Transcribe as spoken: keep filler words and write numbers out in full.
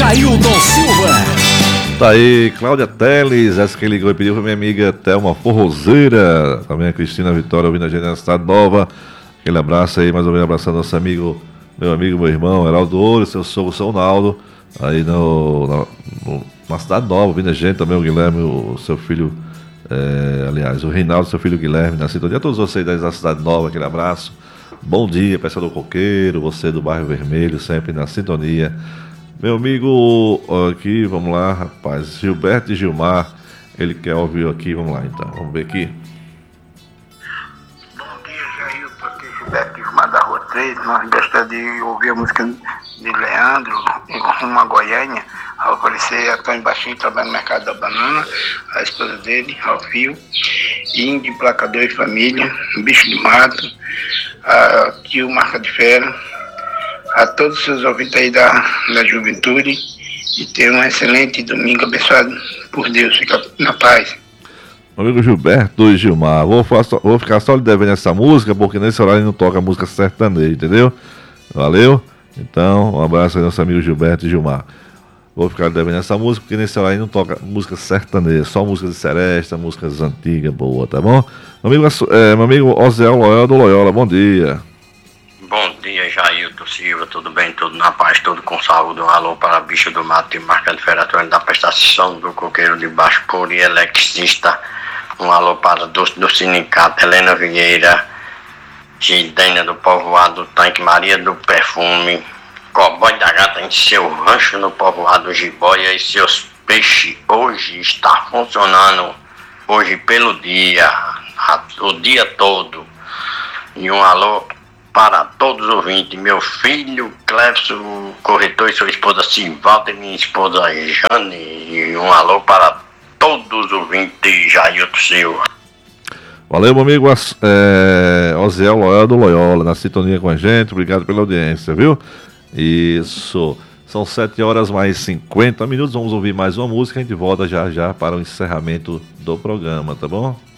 Jailton Silva. Tá aí, Cláudia Teles, essa que ligou e pediu pra minha amiga Thelma Forrozeira, também a Cristina Vitória ouvindo a gente na Cidade Nova. Aquele abraço aí, mais ou menos abraçando nosso amigo, meu amigo, meu irmão, Heraldo Ouro, seu sogro São Naldo, aí no, na, no, na Cidade Nova, ouvindo a gente também, o Guilherme, o seu filho, é, aliás, o Reinaldo, seu filho Guilherme, na sintonia, a todos vocês da Cidade Nova, aquele abraço. Bom dia, pessoal do Coqueiro, você do Bairro Vermelho, sempre na sintonia. Meu amigo, aqui, vamos lá, rapaz, Gilberto e Gilmar, ele quer ouvir aqui, vamos lá então, vamos ver aqui. Bom dia, Jailton, aqui Gilberto e Gilmar da Rua três, nós gostamos de ouvir a música de Leandro, rumo a Goiânia, ao aparecer Antônio Baixinho, trabalha no mercado da banana, a esposa dele, Alfio, Índio, Placador e Família, Bicho do Mato, a Tio Marca de Fera, a todos os seus ouvintes aí da, da juventude, e ter um excelente domingo abençoado por Deus. Fica na paz. Meu amigo Gilberto e Gilmar, vou, faço, vou ficar só lhe devendo essa música, porque nesse horário ele não toca música sertaneja, entendeu? Valeu? Então, um abraço aí, nosso amigo Gilberto e Gilmar. Vou ficar lhe devendo essa música, porque nesse horário ele não toca música sertaneja, só música de seresta, músicas antigas, boa, tá bom? Meu amigo, é, meu amigo Oziel Loyola do Loyola, bom dia. Bom dia, Jailton Silva, tudo bem? Tudo na paz, tudo com saúde. Um alô para Bicho do Mato e Marca de Feratório da prestação do Coqueiro de Baixo Por e Eletricista. Um alô para Doce do Sindicato, Helena Vieira, Gidênia do Povoado do Tanque, Maria do Perfume, Cowboy da Gata em seu rancho no Povoado Jiboia e seus peixes. Hoje está funcionando, hoje pelo dia, o dia todo. E um alô para todos os ouvintes, meu filho Clebson, corretor, e sua esposa Sivalda e minha esposa Jane, e um alô para todos os ouvintes, Jailton Silva. Valeu, meu amigo é, Oziel Loyola do Loyola, na sintonia com a gente, obrigado pela audiência, viu? Isso, são sete horas mais cinquenta minutos, vamos ouvir mais uma música, a gente volta já já para o encerramento do programa, tá bom?